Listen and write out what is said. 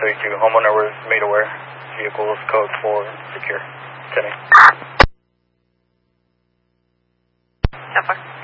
32. Homeowner was made aware. Vehicle is code 4 secure. 10. So far.